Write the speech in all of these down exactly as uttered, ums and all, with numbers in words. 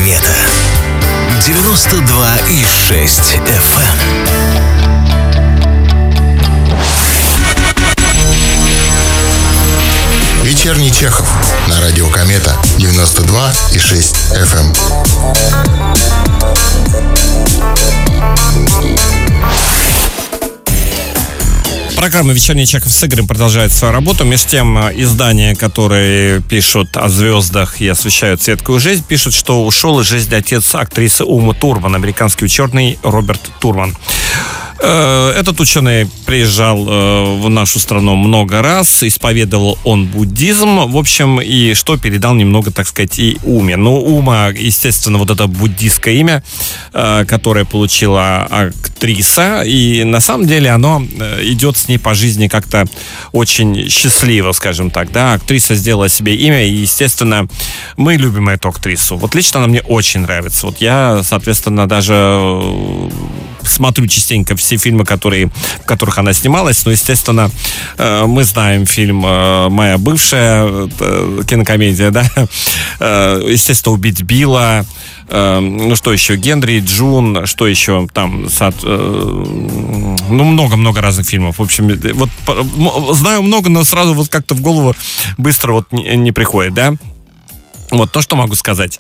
Комета. девяносто два и шесть эф эм. Вечерний Чехов на радио Комета девяносто два и шесть эф эм. Программа «Вечерний Чехов» с Игорем продолжает свою работу. Между тем, издания, которые пишут о звездах и освещают светскую жизнь, пишут, что ушел из жизни отец актрисы Умы Турман, американский ученый Роберт Турман. Этот ученый приезжал в нашу страну много раз, исповедовал он буддизм, в общем, и что передал немного, так сказать, и Уме. Ну, Ума, естественно, вот это буддийское имя, которое получила актриса, и на самом деле оно идет с ней по жизни как-то очень счастливо, скажем так, да. Актриса сделала себе имя, и, естественно, мы любим эту актрису. Вот лично она мне очень нравится. Вот я, соответственно, даже смотрю частенько все фильмы, которые, в которых она снималась. Но, естественно, мы знаем фильм «Моя бывшая», кинокомедия, да. Естественно, «Убить Билла». Ну, что еще? «Генри», «Джун», что еще там? Ну, много-много разных фильмов. В общем, вот знаю много, но сразу вот как-то в голову быстро вот не, не приходит, да. Вот то, что могу сказать.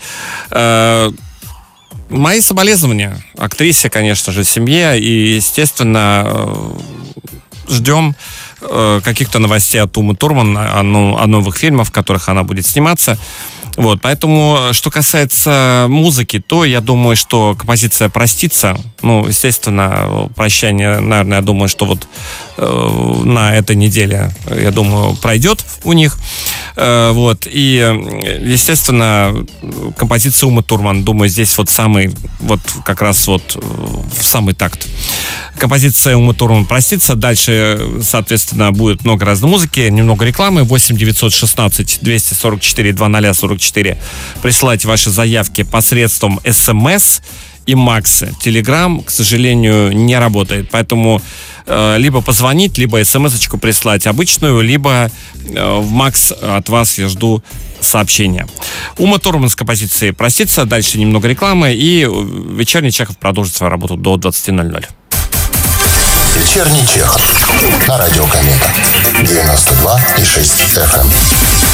Мои соболезнования актрисе, конечно же, семье, и, естественно, ждем каких-то новостей от Умы Турман о, о новых фильмах, в которых она будет сниматься. Вот, поэтому, что касается музыки, то я думаю, что композиция «Проститься», ну, естественно, прощание, наверное, я думаю, что вот э, на этой неделе, я думаю, пройдет у них. Э, вот, и, естественно, композиция Умы Турман, думаю, здесь вот самый, вот как раз вот в самый такт. Композиция Умы Турман «Проститься». Дальше, соответственно, будет много разной музыки, немного рекламы. восемь девятьсот шестнадцать двести сорок четыре двадцать сорок четыре. Присылайте ваши заявки посредством СМС и Макса. Телеграм, к сожалению, не работает. Поэтому э, либо позвонить, либо смс-очку прислать обычную, либо э, в Макс от вас я жду сообщения. Ума Турман с композицией «Проститься». Дальше немного рекламы, и вечерний Чехов продолжит свою работу до двадцати ноль-ноль. Вечерний Чехов на радио Комета девяносто два и шесть эф эм.